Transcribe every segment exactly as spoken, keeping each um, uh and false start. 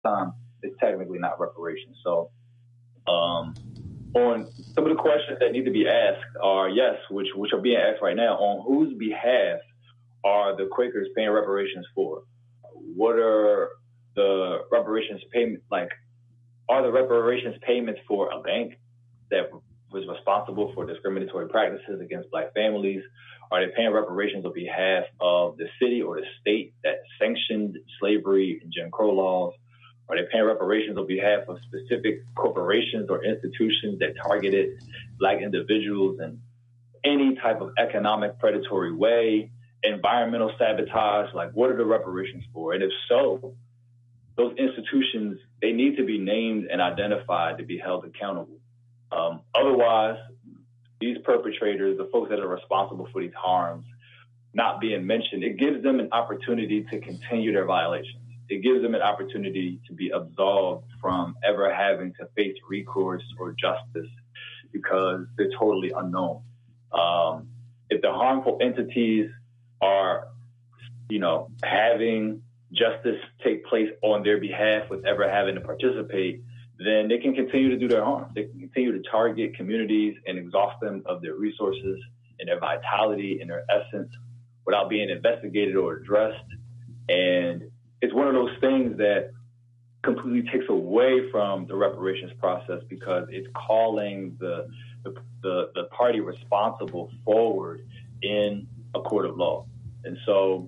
time, it's technically not reparations. So, um, on some of the questions that need to be asked are yes, which which are being asked right now. On whose behalf are the Quakers paying reparations for? What are the reparations payment like? Are the reparations payments for a bank that was responsible for discriminatory practices against Black families? Are they paying reparations on behalf of the city or the state that sanctioned slavery and Jim Crow laws? Are they paying reparations on behalf of specific corporations or institutions that targeted Black individuals in any type of economic predatory way? Environmental sabotage? Like, what are the reparations for? And if so, those institutions, they need to be named and identified to be held accountable. Um, otherwise, these perpetrators, the folks that are responsible for these harms, not being mentioned, it gives them an opportunity to continue their violations. It gives them an opportunity to be absolved from ever having to face recourse or justice because they're totally unknown. Um, if the harmful entities are, you know, having justice take place on their behalf with ever having to participate, then they can continue to do their harm. They can continue to target communities and exhaust them of their resources and their vitality and their essence without being investigated or addressed. And it's one of those things that completely takes away from the reparations process because it's calling the the, the, the party responsible forward in a court of law. And so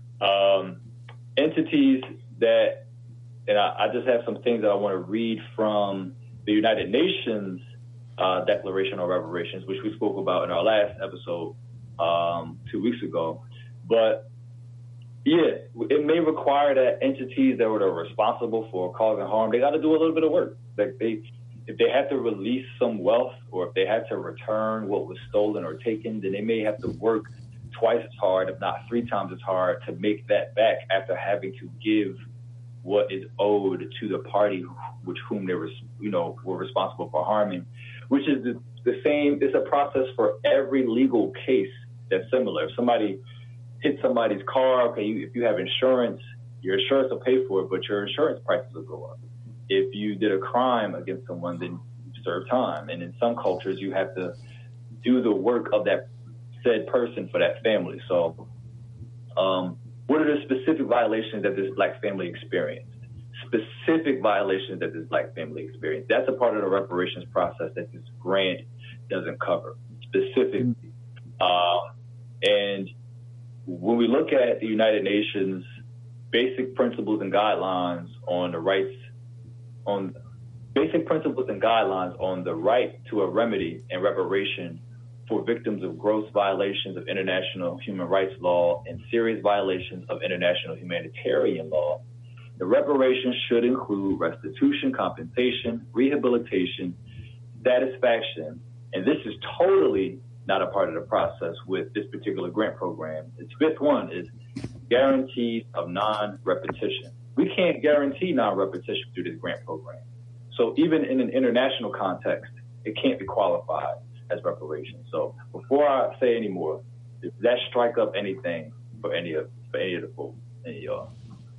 um, entities that, and I, I just have some things that I want to read from the United Nations uh, Declaration on Reparations, which we spoke about in our last episode um, two weeks ago. But yeah, it may require that entities that were responsible for causing harm, they got to do a little bit of work. Like they, if they have to release some wealth or if they had to return what was stolen or taken, then they may have to work twice as hard, if not three times as hard, to make that back after having to give what is owed to the party which whom they were, you know, were responsible for harming, which is the, the same. It's a process for every legal case that's similar. If somebody hit somebody's car, okay, you, if you have insurance, your insurance will pay for it, but your insurance prices will go up. If you did a crime against someone, then you serve time. And in some cultures, you have to do the work of that said person for that family. So um, what are the specific violations that this Black family experienced? Specific violations that this Black family experienced. That's a part of the reparations process that this grant doesn't cover specifically. Uh, and when we look at the United Nations basic principles and guidelines on the rights, on basic principles and guidelines on the right to a remedy and reparation for victims of gross violations of international human rights law and serious violations of international humanitarian law, the reparations should include restitution, compensation, rehabilitation, satisfaction, and this is totally not a part of the process with this particular grant program. Its fifth one is guarantees of non-repetition. We can't guarantee non-repetition through this grant program. So even in an international context, it can't be qualified as reparations. So before I say any more, does that strike up anything for any of for any of the folks, any of y'all?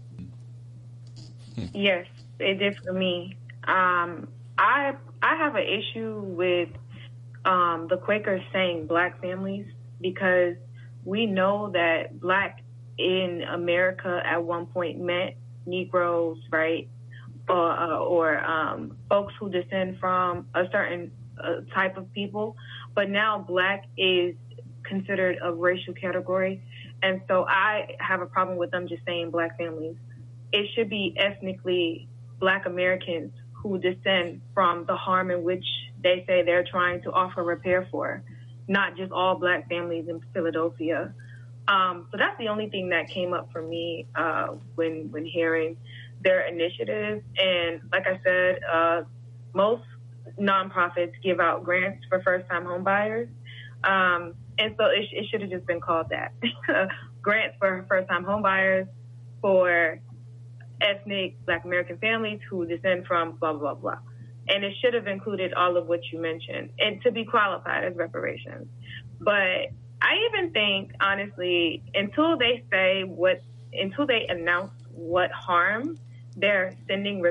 Yes, it did for me. Um, I I have an issue with Um, the Quakers saying Black families because we know that Black in America at one point meant Negroes, right? Or, uh, or um, folks who descend from a certain uh, type of people. But now Black is considered a racial category. And so I have a problem with them just saying Black families. It should be ethnically Black Americans who descend from the harm in which they say they're trying to offer repair for, not just all Black families in Philadelphia. Um, so that's the only thing that came up for me uh, when when hearing their initiative. And like I said, uh, most nonprofits give out grants for first-time home buyers. Um, and so it, it should have just been called that. Grants for first-time home buyers for ethnic Black American families who descend from blah, blah, blah. And it should have included all of what you mentioned and to be qualified as reparations. But I even think, honestly, until they say what, until they announce what harm they're sending